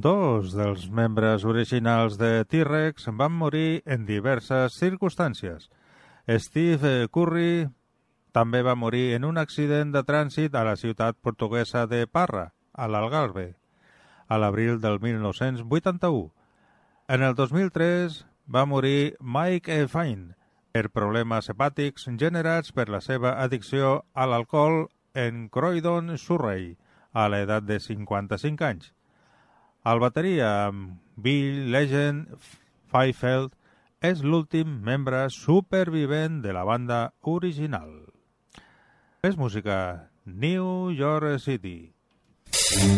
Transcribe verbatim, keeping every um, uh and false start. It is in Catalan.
Dos dels membres originals de T-Rex van morir en diverses circumstàncies. Steve Curry també va morir en un accident de trànsit a la ciutat portuguesa de Parra, a l'Algarve, a l'abril del mil nou-cents vuitanta-u. En el dos mil tres va morir Mike Fine per problemes hepàtics generats per la seva addicció a l'alcohol en Croydon, Surrey, a l'edat de cinquanta-cinc anys. El bateria Bill Legend Fifield és l'últim membre supervivent de la banda original. És música New York City.